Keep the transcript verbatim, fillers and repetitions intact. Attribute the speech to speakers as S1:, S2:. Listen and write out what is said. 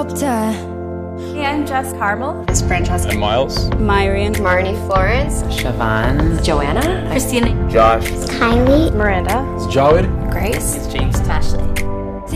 S1: Gupta.
S2: Hey, I'm Jess Carmel.
S3: It's Francesca.
S4: I'm Miles.
S5: Myrian.
S6: Marnie Florence.
S7: Siobhan.
S2: Joanna.
S8: Christina.
S4: Josh.
S9: It's Kylie.
S10: Miranda.
S4: It's Jawed.
S2: Grace.
S7: It's James.